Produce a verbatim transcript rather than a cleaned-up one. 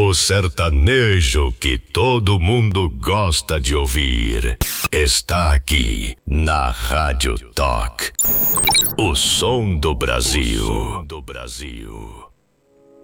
O sertanejo que todo mundo gosta de ouvir está aqui na Rádio Talk. O som do Brasil. O som do Brasil.